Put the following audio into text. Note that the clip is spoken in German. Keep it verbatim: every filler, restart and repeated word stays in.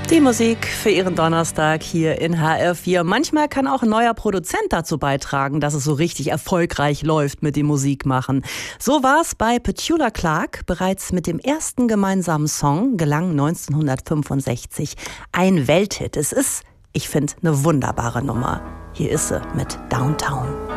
Die Musik für Ihren Donnerstag hier in H R vier. Manchmal kann auch ein neuer Produzent dazu beitragen, dass es so richtig erfolgreich läuft mit dem Musikmachen. So war es bei Petula Clark. Bereits mit dem ersten gemeinsamen Song gelang neunzehnhundertfünfundsechzig ein Welthit. Es ist, ich finde, eine wunderbare Nummer. Hier ist sie mit Downtown.